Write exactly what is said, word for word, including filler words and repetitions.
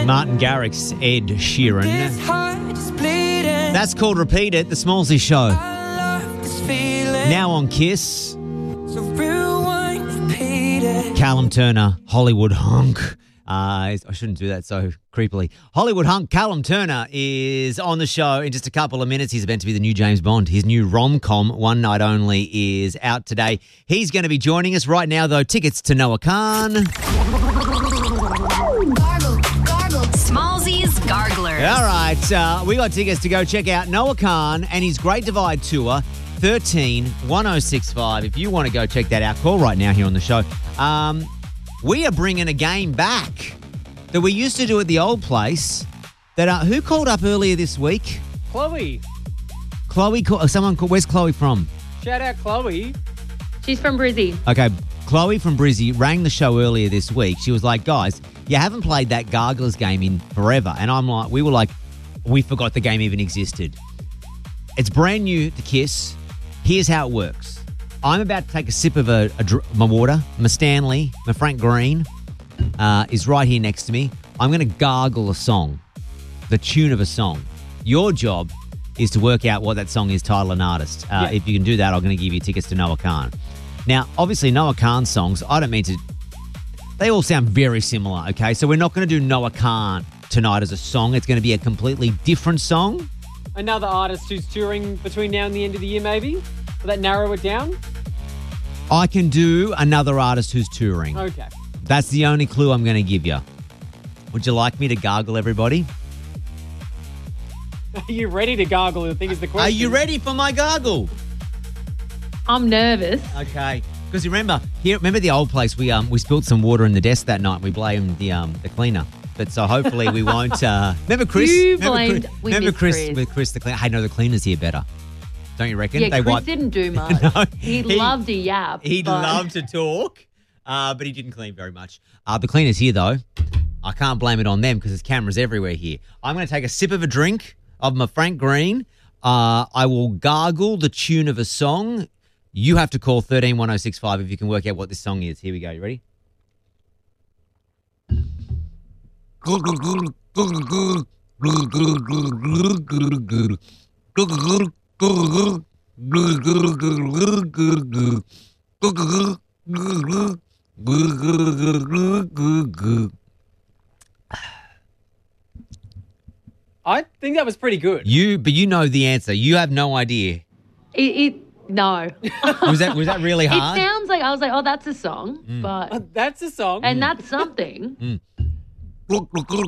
Martin Garrix, Ed Sheeran. That's called Repeat It, the Smallsy Show. Now on Kiss. Callum Turner, Hollywood Hunk. Uh, I shouldn't do that so creepily. Hollywood Hunk, Callum Turner is on the show in just a couple of minutes. He's meant to be the new James Bond. His new rom-com, One Night Only, is out today. He's going to be joining us right now, though. Tickets to Noah Khan. Gargle, gargle. Smallsy's Garglers. All right, uh, we got tickets to go check out Noah Khan and his Great Divide Tour, thirteen one oh six five. If you want to go check that out, call right now here on the show. Um... We are bringing a game back that we used to do at the old place. That uh, who called up earlier this week? Chloe. Chloe. Call, someone called. Where's Chloe from? Shout out Chloe. She's from Brizzy. Okay, Chloe from Brizzy rang the show earlier this week. She was like, "Guys, you haven't played that Garglers game in forever," and I'm like, "We were like, we forgot the game even existed." It's brand new to Kiss. Here's how it works. I'm about to take a sip of a, a my water. My Stanley, my Frank Green, uh, is right here next to me. I'm going to gargle a song, the tune of a song. Your job is to work out what that song is, title and artist. Uh, yeah. If you can do that, I'm going to give you tickets to Noah Khan. Now, obviously, Noah Khan songs, I don't mean to... They all sound very similar, okay? So we're not going to do Noah Khan tonight as a song. It's going to be a completely different song. Another artist who's touring between now and the end of the year, maybe? Will that narrow it down? I can do another artist who's touring. Okay. That's the only clue I'm going to give you. Would you like me to gargle everybody? Are you ready to gargle? I think is the question. Are you ready for my gargle? I'm nervous. Okay. Because remember, here, remember the old place? We um we spilled some water in the desk that night. We blamed the um the cleaner. But so hopefully we won't. Uh, remember Chris? You remember blamed. Chris, We remember missed Chris, Chris with Chris the cleaner? Hey, no, the cleaner's here better. Don't you reckon? Yeah, they Chris wipe- didn't do much. No, he, he- loved a yap. He'd but- love to talk, uh, but he didn't clean very much. Uh, the cleaner's here, though. I can't blame it on them because there's cameras everywhere here. I'm going to take a sip of a drink of my Frank Green. Uh, I will gargle the tune of a song. You have to call thirteen one oh six five if you can work out what this song is. Here we go. You ready? I think that was pretty good. You, but you know the answer. You have no idea. It, it no. Was that was that really hard? It sounds like I was like, oh, that's a song, but Uh, that's a song. and that's something.